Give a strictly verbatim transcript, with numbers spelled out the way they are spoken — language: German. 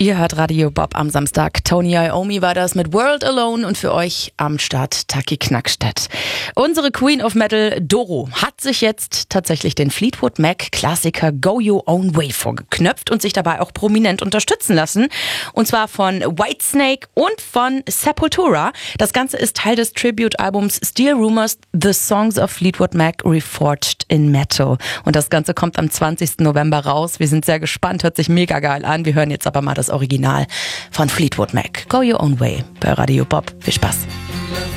Ihr hört Radio Bob am Samstag. Tony Iommi war das mit World Alone und für euch am Start Taki Knackstedt. Unsere Queen of Metal, Doro, hat sich jetzt tatsächlich den Fleetwood Mac Klassiker Go Your Own Way vorgeknöpft und sich dabei auch prominent unterstützen lassen. Und zwar von Whitesnake und von Sepultura. Das Ganze ist Teil des Tribute-Albums Steel Rumors, The Songs of Fleetwood Mac Reforged in Metal. Und das Ganze kommt am zwanzigsten November raus. Wir sind sehr gespannt, hört sich mega geil an. Wir hören jetzt aber mal das Original von Fleetwood Mac. Go Your Own Way bei Radio Bob. Viel Spaß.